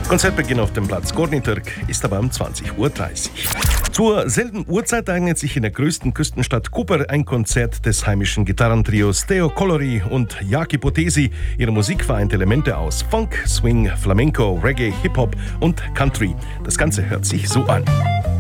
Konzertbeginn auf dem Platz Gornitürk ist aber um 20:30 Uhr. Zur selben Uhrzeit eignet sich in der größten Küstenstadt Koper ein Konzert des heimischen Gitarrentrios Theo Colori und Jaki Potesi. Ihre Musik vereint Elemente aus Funk, Swing, Flamenco, Reggae, Hip-Hop und Country. Das Ganze hört sich so an.